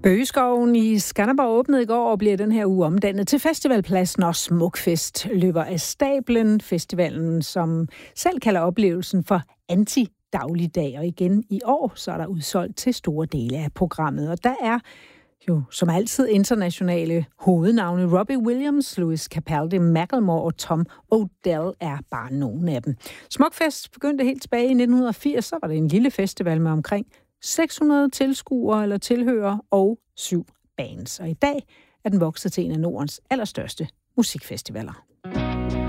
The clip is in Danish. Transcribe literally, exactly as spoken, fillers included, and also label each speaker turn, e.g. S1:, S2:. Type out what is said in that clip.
S1: Bøgeskoven i Skanderborg åbnede i går og bliver den her uge omdannet til festivalplads, når Smukfest løber af stablen. Festivalen, som selv kalder oplevelsen for anti-dagligdag. Og igen i år, så er der udsolgt til store dele af programmet. Og der er jo som altid internationale hovednavne. Robbie Williams, Lewis Capaldi, Macklemore og Tom Odell er bare nogle af dem. Smukfest begyndte helt tilbage i nitten firs, så var det en lille festival med omkring seks hundrede tilskuere eller tilhørere og syv bands. Og i dag er den vokset til en af Nordens allerstørste musikfestivaler.